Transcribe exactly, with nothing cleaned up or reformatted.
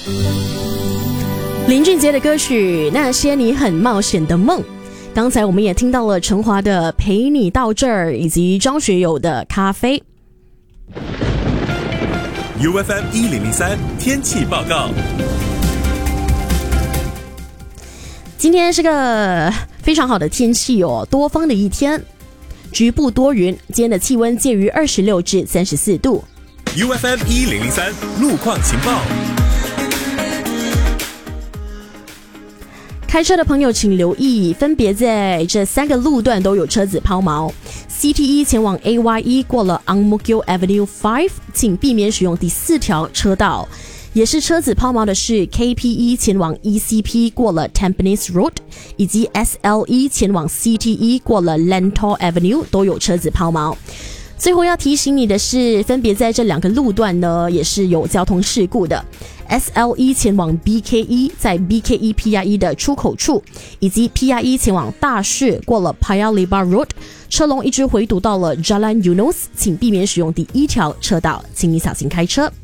林俊杰的歌曲《那些你很冒险的梦》，刚才我们也听到了陈华的《陪你到这儿》，以及张学友的《咖啡》。 U F M 一零零三天气报告。 今天是个非常好的天气哦，多风的一天，局部多云。今天的气温介于二十六至三十四度。 U F M 一零零三路况情报。 开车的朋友请留意，分别在这三个路段都有车子抛锚。C T 一 前往 A Y E 过了 Ang Mo Kio Avenue 五， 请避免使用第四条车道。也是车子抛锚的是 K P 一 前往 E C P 过了 Tampines Road， 以及 S L 一 前往 C T 一 过了 Lentor Avenue 都有车子抛锚。最后要提醒你的是，分别在这两个路段呢也是有交通事故的。S L 一 前往 B K 一 在 B K 一 P R 一 的出口处，以及 P R 一 前往大穴过了 Paya Lebar Road， 车龙一直回堵到了 Jalan Eunos， 请避免使用第一条车道，请你小心开车。